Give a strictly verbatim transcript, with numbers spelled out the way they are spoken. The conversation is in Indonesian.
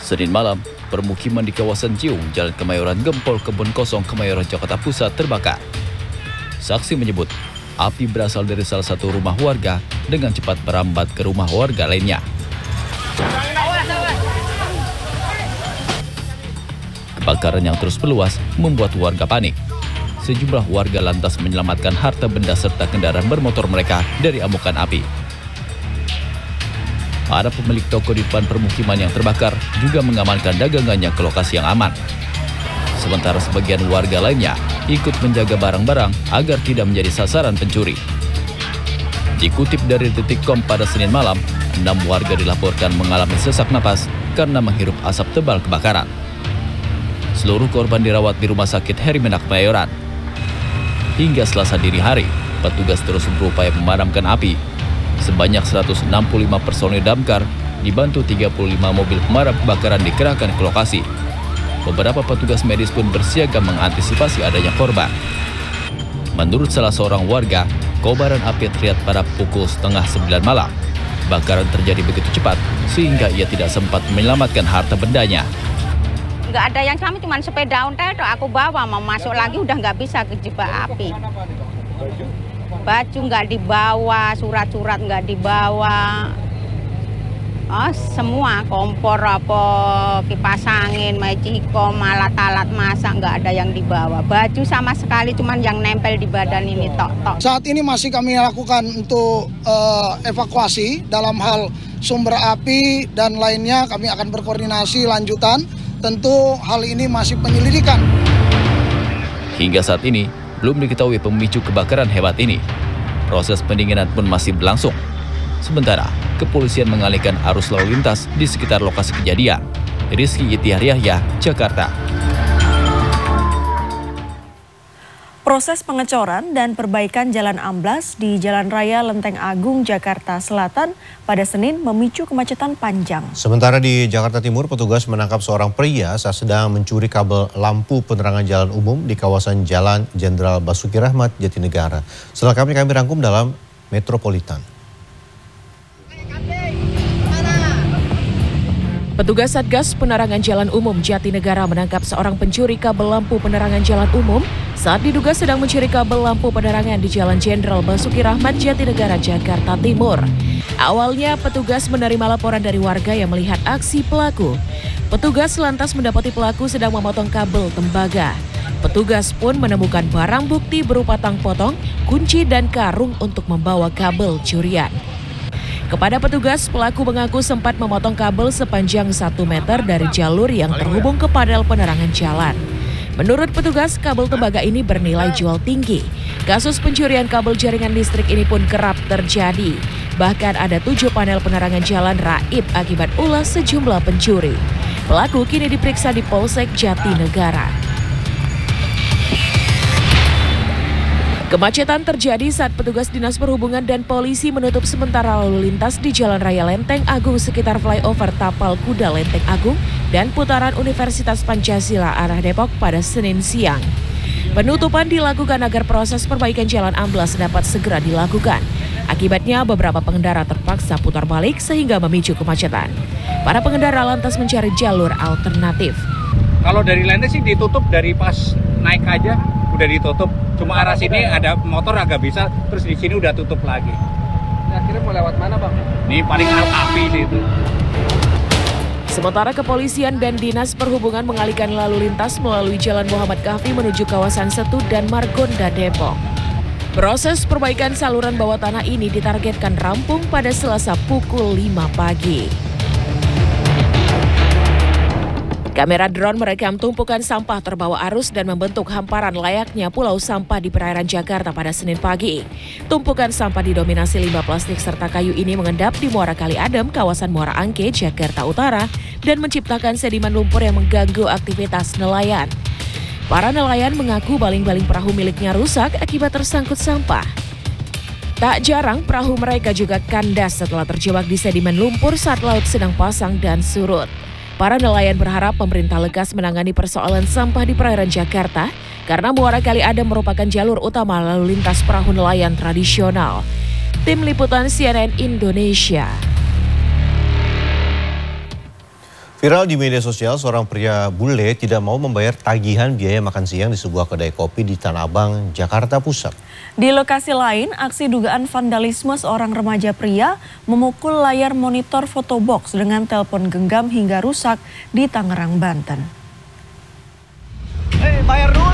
Senin malam, permukiman di kawasan Ciung, Jalan Kemayoran Gempol, Kebun Kosong, Kemayoran, Jakarta Pusat terbakar. Saksi menyebut, api berasal dari salah satu rumah warga dengan cepat merambat ke rumah warga lainnya. Kebakaran yang terus meluas membuat warga panik. Sejumlah warga lantas menyelamatkan harta benda serta kendaraan bermotor mereka dari amukan api. Para pemilik toko di depan permukiman yang terbakar juga mengamankan dagangannya ke lokasi yang aman. Sementara sebagian warga lainnya ikut menjaga barang-barang agar tidak menjadi sasaran pencuri. Dikutip dari Detik titik com pada Senin malam, enam warga dilaporkan mengalami sesak napas karena menghirup asap tebal kebakaran. Seluruh korban dirawat di Rumah Sakit Herimenak Kemayoran. Hingga Selasa dini hari, petugas terus berupaya memadamkan api. Sebanyak seratus enam puluh lima personil damkar dibantu tiga puluh lima mobil pemadam kebakaran dikerahkan ke lokasi. Beberapa petugas medis pun bersiaga mengantisipasi adanya korban. Menurut salah seorang warga, kobaran api terlihat pada pukul setengah sembilan malam. Kebakaran terjadi begitu cepat sehingga ia tidak sempat menyelamatkan harta bendanya. Nggak ada yang kami, cuma sepeda ontel aku bawa, mau masuk lagi udah nggak bisa kejebak api. Baju nggak dibawa, surat-surat nggak dibawa, oh, semua kompor apa kipas angin, magicom, alat-alat masak nggak ada yang dibawa. Baju sama sekali, cuman yang nempel di badan ini tok-tok. Saat ini masih kami lakukan untuk uh, evakuasi dalam hal sumber api dan lainnya. Kami akan berkoordinasi lanjutan. Tentu hal ini masih penyelidikan. Hingga saat ini, belum diketahui pemicu kebakaran hebat ini. Proses pendinginan pun masih berlangsung. Sementara, kepolisian mengalihkan arus lalu lintas di sekitar lokasi kejadian. Rizky Ityar Yahya, Jakarta. Proses pengecoran dan perbaikan jalan amblas di Jalan Raya Lenteng Agung, Jakarta Selatan pada Senin memicu kemacetan panjang. Sementara di Jakarta Timur, petugas menangkap seorang pria saat sedang mencuri kabel lampu penerangan jalan umum di kawasan Jalan Jenderal Basuki Rahmat, Jatinegara. Setelah kami kami rangkum dalam Metropolitan. Petugas Satgas Penerangan Jalan Umum Jatinegara menangkap seorang pencuri kabel lampu penerangan jalan umum saat diduga sedang mencuri kabel lampu penerangan di Jalan Jenderal Basuki Rahmat, Jatinegara, Jakarta Timur. Awalnya petugas menerima laporan dari warga yang melihat aksi pelaku. Petugas lantas mendapati pelaku sedang memotong kabel tembaga. Petugas pun menemukan barang bukti berupa tang potong, kunci dan karung untuk membawa kabel curian. Kepada petugas, pelaku mengaku sempat memotong kabel sepanjang satu meter dari jalur yang terhubung ke panel penerangan jalan. Menurut petugas, kabel tembaga ini bernilai jual tinggi. Kasus pencurian kabel jaringan listrik ini pun kerap terjadi. Bahkan ada tujuh panel penerangan jalan raib akibat ulah sejumlah pencuri. Pelaku kini diperiksa di Polsek Jatinegara. Kemacetan terjadi saat petugas Dinas Perhubungan dan polisi menutup sementara lalu lintas di Jalan Raya Lenteng Agung sekitar flyover Tapal Kuda Lenteng Agung dan putaran Universitas Pancasila arah Depok pada Senin siang. Penutupan dilakukan agar proses perbaikan jalan amblas dapat segera dilakukan. Akibatnya beberapa pengendara terpaksa putar balik sehingga memicu kemacetan. Para pengendara lantas mencari jalur alternatif. Kalau dari Lenteng sih ditutup dari pas naik aja udah ditutup. Cuma arah sini ada motor agak bisa, terus di sini udah tutup lagi. Akhirnya mau lewat mana, Bang? Ini paling api sih itu. Sementara kepolisian dan Dinas Perhubungan mengalihkan lalu lintas melalui Jalan Muhammad Kahfi menuju kawasan Setu dan Margonda Depok. Proses perbaikan saluran bawah tanah ini ditargetkan rampung pada Selasa pukul lima pagi. Kamera drone merekam tumpukan sampah terbawa arus dan membentuk hamparan layaknya pulau sampah di perairan Jakarta pada Senin pagi. Tumpukan sampah didominasi limbah plastik serta kayu ini mengendap di Muara Kali Adem, kawasan Muara Angke, Jakarta Utara, dan menciptakan sedimen lumpur yang mengganggu aktivitas nelayan. Para nelayan mengaku baling-baling perahu miliknya rusak akibat tersangkut sampah. Tak jarang perahu mereka juga kandas setelah terjebak di sedimen lumpur saat laut sedang pasang dan surut. Para nelayan berharap pemerintah lekas menangani persoalan sampah di perairan Jakarta karena Muara Kali Adem merupakan jalur utama lalu lintas perahu nelayan tradisional. Tim Liputan C N N Indonesia. Viral di media sosial, seorang pria bule tidak mau membayar tagihan biaya makan siang di sebuah kedai kopi di Tanah Abang, Jakarta Pusat. Di lokasi lain, aksi dugaan vandalisme seorang remaja pria memukul layar monitor fotobox dengan telepon genggam hingga rusak di Tangerang, Banten. Hei, bayar dulu!